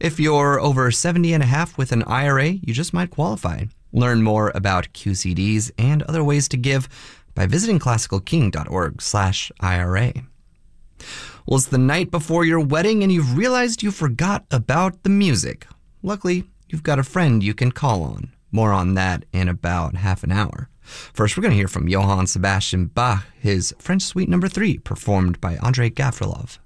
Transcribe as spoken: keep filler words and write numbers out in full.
If you're over seventy and a half with an I R A, you just might qualify. Learn more about Q C Ds and other ways to give by visiting classical king dot org slash I R A. Well, it's the night before your wedding and you've realized you forgot about the music. Luckily, you've got a friend you can call on. More on that in about half an hour. First, we're going to hear from Johann Sebastian Bach, his French Suite number three, performed by Andrei Gavrilov.